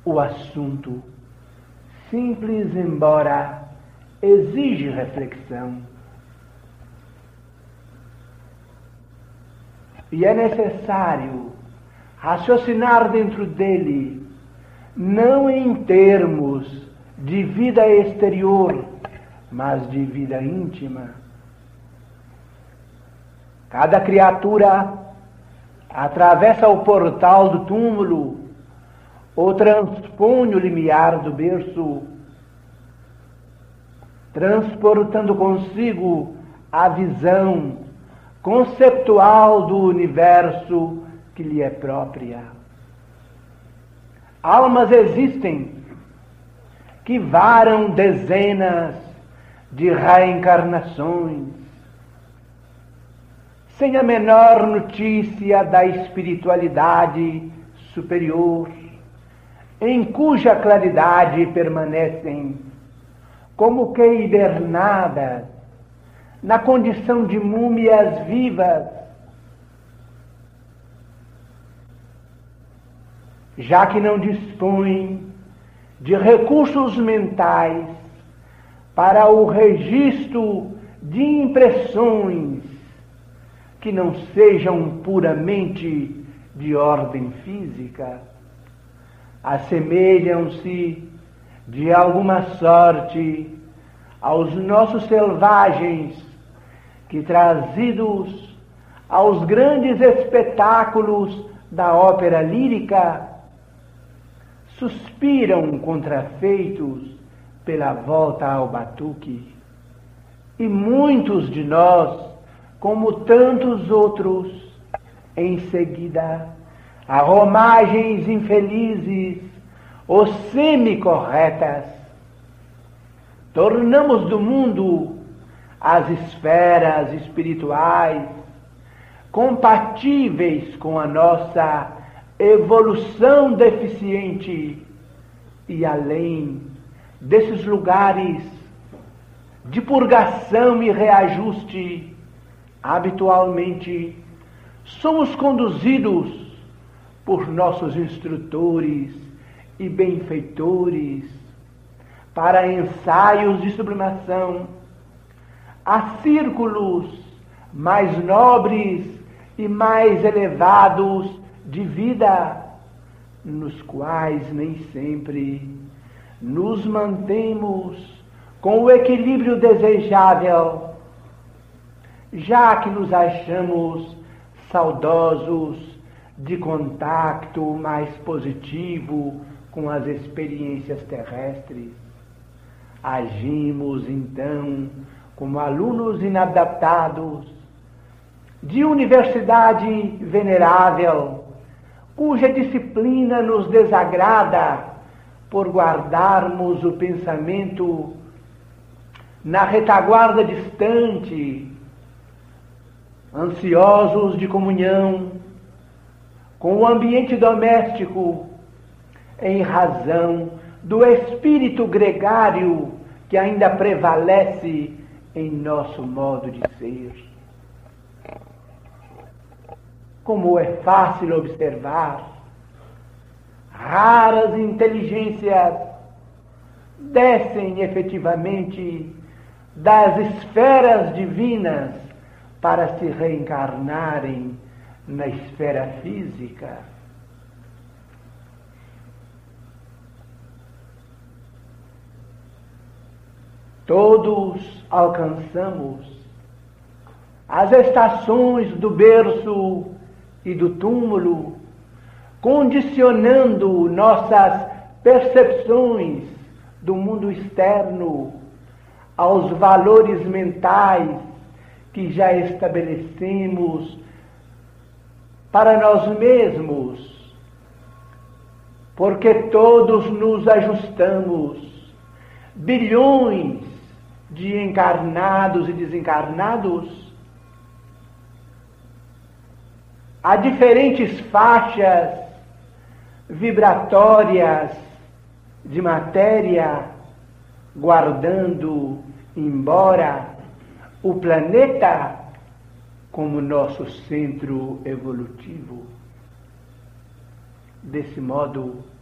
o assunto, simples embora exige reflexão. E é necessário raciocinar dentro dele, não em termos de vida exterior, mas de vida íntima. Cada criatura atravessa o portal do túmulo ou transpõe o limiar do berço, transportando consigo a visão conceptual do universo que lhe é própria. Almas existem que varam dezenas de reencarnações, sem a menor notícia da espiritualidade superior, em cuja claridade permanecem como que hibernadas, na condição de múmias vivas, já que não dispõem de recursos mentais para o registro de impressões que não sejam puramente de ordem física, assemelham-se de alguma sorte aos nossos selvagens que, trazidos aos grandes espetáculos da ópera lírica, suspiram contrafeitos pela volta ao batuque. E muitos de nós, como tantos outros, em seguida, a romagens infelizes ou semi-corretas, tornamos do mundo as esferas espirituais compatíveis com a nossa evolução deficiente e além desses lugares de purgação e reajuste, habitualmente somos conduzidos por nossos instrutores e benfeitores para ensaios de sublimação a círculos mais nobres e mais elevados de vida, nos quais nem sempre nos mantemos com o equilíbrio desejável, já que nos achamos saudosos de contato mais positivo com as experiências terrestres. Agimos, então, como alunos inadaptados de universidade venerável, cuja disciplina nos desagrada por guardarmos o pensamento na retaguarda distante, ansiosos de comunhão com o ambiente doméstico, em razão do espírito gregário que ainda prevalece em nosso modo de ser. Como é fácil observar, raras inteligências descem efetivamente das esferas divinas para se reencarnarem na esfera física. Todos alcançamos as estações do berço e do túmulo, condicionando nossas percepções do mundo externo aos valores mentais que já estabelecemos para nós mesmos, porque todos nos ajustamos, bilhões de encarnados e desencarnados, a diferentes faixas vibratórias de matéria, guardando embora o planeta como nosso centro evolutivo. Desse modo,